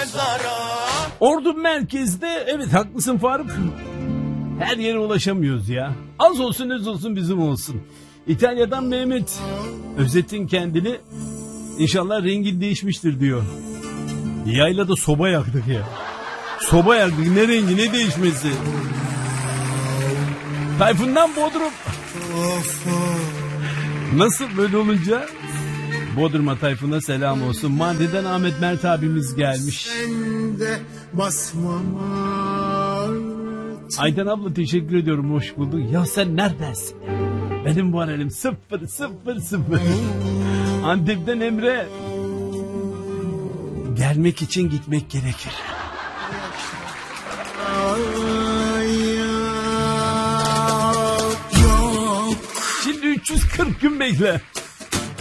Ordu merkezde, evet haklısın Faruk. Her yere ulaşamıyoruz ya. Az olsun öz olsun bizim olsun. İtalya'dan Mehmet. Özetin kendini. İnşallah rengin değişmiştir diyor. Yaylada soba yaktık ya. Soba yaktık, ne rengi ne değişmesi. Tayfun'dan Bodrum. Nasıl böyle olunca? Bodrum'a Tayfun'a selam olsun. Mardin'den Ahmet Mert abimiz gelmiş. Aydan abla teşekkür ediyorum, hoş bulduk. Ya sen neredesin? Benim bu halim 0-0-0. Antep'ten Emre. Gelmek için gitmek gerekir. Şimdi 340 gün bekle.